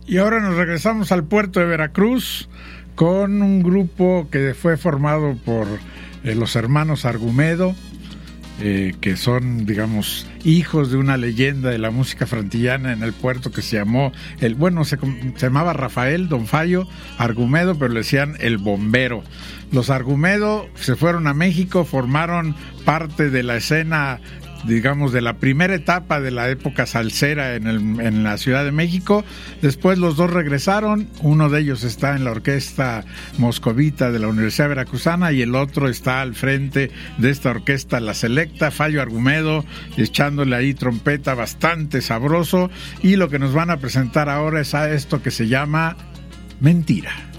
Y ahora nos regresamos al puerto de Veracruz con un grupo que fue formado por los hermanos Argumedo, que son, digamos, hijos de una leyenda de la música frantillana en el puerto que se llamó, se llamaba Rafael Don Fallo Argumedo, pero le decían el Bombero. Los Argumedo se fueron a México, formaron parte de la escena, digamos, de la primera etapa de la época salsera en la Ciudad de México. Después los dos regresaron, uno de ellos está en la orquesta moscovita de la Universidad Veracruzana y el otro está al frente de esta orquesta, la Selecta, Fallo Argumedo, echándole ahí trompeta bastante sabroso, y lo que nos van a presentar ahora es a esto que se llama Mentira.